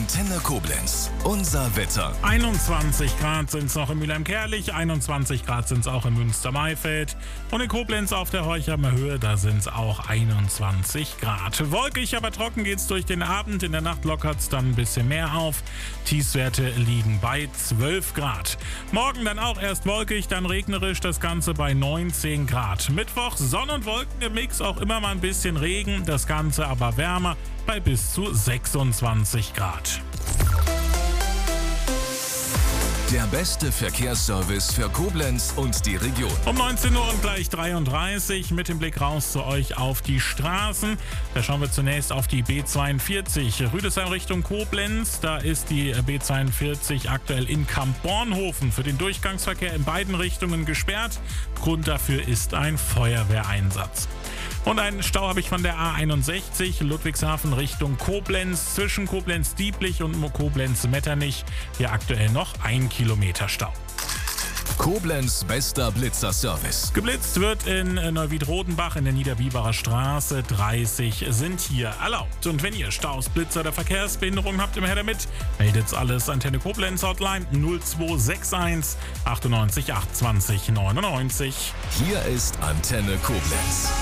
Antenne Koblenz. Unser Wetter. 21 Grad sind es noch in Mülheim-Kärlich, 21 Grad sind es auch in Münster-Maifeld und in Koblenz auf der Horchheimer Höhe, da sind es auch 21 Grad. Wolkig, aber trocken geht es durch den Abend, in der Nacht lockert es dann ein bisschen mehr auf. Tiefstwerte liegen bei 12 Grad. Morgen dann auch erst wolkig, dann regnerisch, das Ganze bei 19 Grad. Mittwoch Sonne und Wolken im Mix, auch immer mal ein bisschen Regen, das Ganze aber wärmer bei bis zu 26 Grad. Der beste Verkehrsservice für Koblenz und die Region. Um 19 Uhr und gleich 33 mit dem Blick raus zu euch auf die Straßen. Da schauen wir zunächst auf die B42 Rüdesheim Richtung Koblenz. Da ist die B42 aktuell in Kamp-Bornhofen für den Durchgangsverkehr in beiden Richtungen gesperrt. Grund dafür ist ein Feuerwehreinsatz. Und einen Stau habe ich von der A61 Ludwigshafen Richtung Koblenz zwischen Koblenz-Dieblich und Koblenz-Metternich. Hier aktuell noch 1 Kilometer Stau. Koblenz bester Blitzerservice. Geblitzt wird in Neuwied-Rodenbach in der Niederbiberer Straße. 30 sind hier erlaubt. Und wenn ihr Staus, Blitzer oder Verkehrsbehinderung habt, immer her damit. Meldet's alles Antenne Koblenz Hotline 0261 98 820 99. Hier ist Antenne Koblenz.